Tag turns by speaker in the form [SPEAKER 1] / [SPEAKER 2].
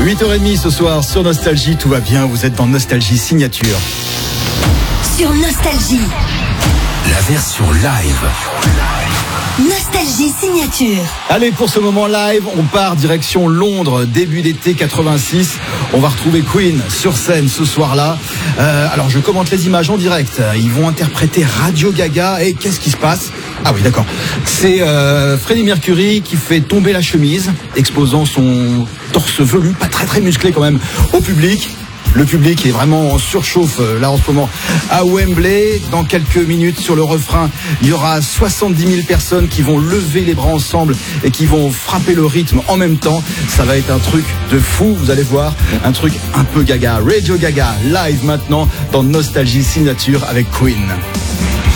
[SPEAKER 1] 8h30 ce soir sur Nostalgie, tout va bien, vous êtes dans Nostalgie Signature.
[SPEAKER 2] Sur Nostalgie,
[SPEAKER 3] la version live.
[SPEAKER 2] Nostalgie Signature.
[SPEAKER 1] Allez, pour ce moment live, on part direction Londres, début d'été 86. On va retrouver Queen sur scène ce soir-là. Alors, je commente les images en direct. Ils vont interpréter Radio Gaga. Et qu'est-ce qui se passe ? Ah oui, d'accord. C'est Freddie Mercury qui fait tomber la chemise, exposant son torse velu, pas très musclé quand même, au public. Le public est vraiment en surchauffe là en ce moment à Wembley. Dans quelques minutes sur le refrain, il y aura 70 000 personnes qui vont lever les bras ensemble et qui vont frapper le rythme en même temps. Ça va être un truc de fou, vous allez voir, un truc un peu gaga. Radio Gaga, live maintenant dans Nostalgie Signature avec Queen.